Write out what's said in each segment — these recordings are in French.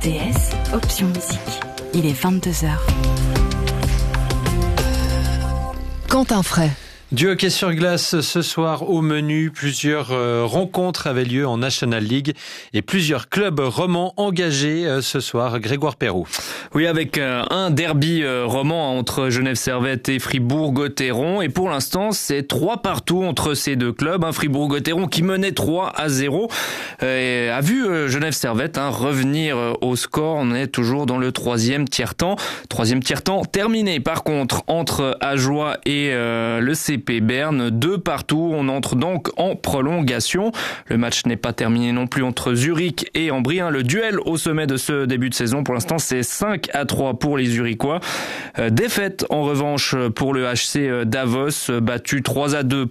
RTS, option musique. Il est 22h. Quentin Fray. Du hockey sur glace ce soir au menu. Plusieurs rencontres avaient lieu en National League et plusieurs clubs romans engagés ce soir. Grégoire Perrault. Oui, avec un derby roman entre Genève Servette et Fribourg-Gotteron. Et pour l'instant, c'est 3-3 entre ces deux clubs. Fribourg-Gotteron qui menait 3-0 a vu Genève Servette revenir au score. On est toujours dans le troisième tiers-temps. Troisième tiers-temps terminé. Par contre, entre Ajoie et le CP Berne, 2-2. On entre donc en prolongation. Le match n'est pas terminé non plus entre Zurich et Ambry. Le duel au sommet de ce début de saison, pour l'instant, c'est 5-3 pour les Zurichois. Défaite en revanche pour le HC Davos, battu 3-2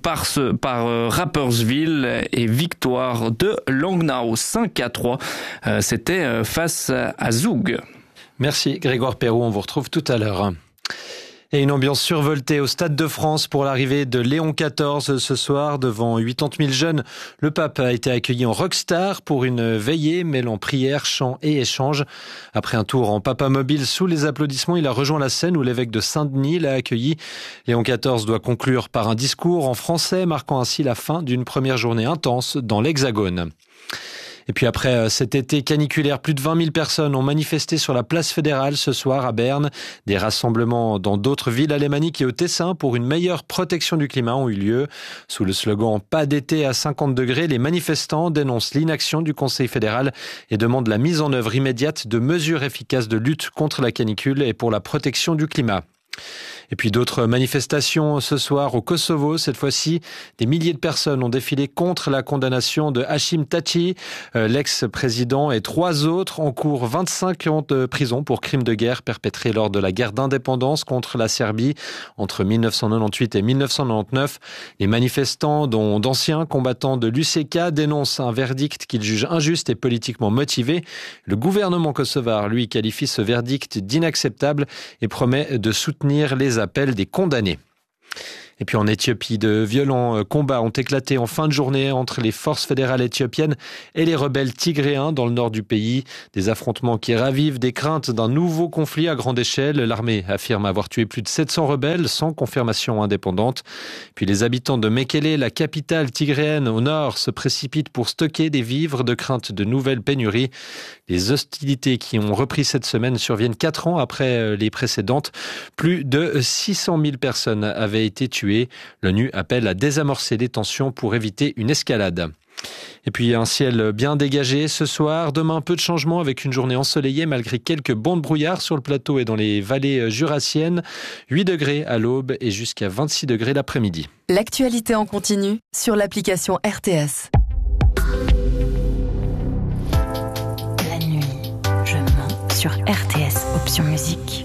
par Rapperswil, et victoire de Langnau 5-3. C'était face à Zug. Merci Grégoire Perrault, on vous retrouve tout à l'heure. Et une ambiance survoltée au Stade de France pour l'arrivée de Léon XIV ce soir. Devant 80 000 jeunes, le pape a été accueilli en rockstar pour une veillée mêlant prière, chant et échange. Après un tour en papamobile sous les applaudissements, il a rejoint la scène où l'évêque de Saint-Denis l'a accueilli. Léon XIV doit conclure par un discours en français, marquant ainsi la fin d'une première journée intense dans l'Hexagone. Et puis après cet été caniculaire, plus de 20 000 personnes ont manifesté sur la place fédérale ce soir à Berne. Des rassemblements dans d'autres villes alémaniques et au Tessin pour une meilleure protection du climat ont eu lieu. Sous le slogan « Pas d'été à 50 degrés », les manifestants dénoncent l'inaction du Conseil fédéral et demandent la mise en œuvre immédiate de mesures efficaces de lutte contre la canicule et pour la protection du climat. Et puis d'autres manifestations ce soir au Kosovo. Cette fois-ci, des milliers de personnes ont défilé contre la condamnation de Hashim Thaçi, l'ex-président, et 3 autres encourent 25 ans de prison pour crimes de guerre perpétrés lors de la guerre d'indépendance contre la Serbie entre 1998 et 1999. Les manifestants, dont d'anciens combattants de l'UÇK, dénoncent un verdict qu'ils jugent injuste et politiquement motivé. Le gouvernement kosovar, lui, qualifie ce verdict d'inacceptable et promet de soutenir les appels des condamnés. Et puis en Éthiopie, de violents combats ont éclaté en fin de journée entre les forces fédérales éthiopiennes et les rebelles tigréens dans le nord du pays. Des affrontements qui ravivent des craintes d'un nouveau conflit à grande échelle. L'armée affirme avoir tué plus de 700 rebelles sans confirmation indépendante. Puis les habitants de Mekele, la capitale tigréenne au nord, se précipitent pour stocker des vivres de crainte de nouvelles pénuries. Les hostilités qui ont repris cette semaine surviennent 4 ans après les précédentes. Plus de 600 000 personnes avaient été tuées. L'ONU appelle à désamorcer les tensions pour éviter une escalade. Et puis un ciel bien dégagé ce soir. Demain, peu de changements avec une journée ensoleillée malgré quelques bancs de brouillard sur le plateau et dans les vallées jurassiennes. 8 degrés à l'aube et jusqu'à 26 degrés l'après-midi. L'actualité en continu sur l'application RTS. La nuit, je mens sur RTS, option musique.